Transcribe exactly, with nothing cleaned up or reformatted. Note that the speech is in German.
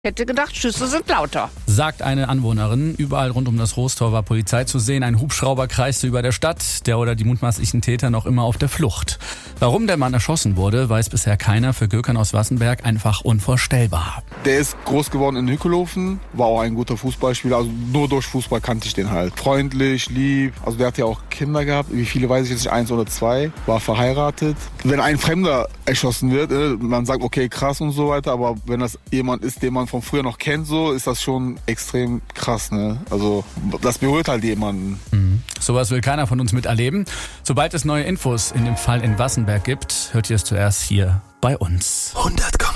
Hätte gedacht, Schüsse sind lauter. Sagt eine Anwohnerin. Überall rund um das Roßtor war Polizei zu sehen. Ein Hubschrauber kreiste über der Stadt. Der oder die mutmaßlichen Täter noch immer auf der Flucht. Warum der Mann erschossen wurde, weiß bisher keiner. Für Gökhan aus Wassenberg einfach unvorstellbar. Der ist groß geworden in Hückelhofen, war auch ein guter Fußballspieler. Also nur durch Fußball kannte ich den halt. Freundlich, lieb. Also der hat ja auch Kinder gehabt. Wie viele weiß ich jetzt nicht, eins oder zwei. War verheiratet. Wenn ein Fremder erschossen wird, man sagt, okay, krass und so weiter. Aber wenn das jemand ist, den man von früher noch kennt, so ist das schon extrem krass, ne? Also das berührt halt jemanden. Mhm. Sowas will keiner von uns miterleben. Sobald es neue Infos in dem Fall in Wassenberg gibt, hört ihr es zuerst hier bei uns. hundert Komma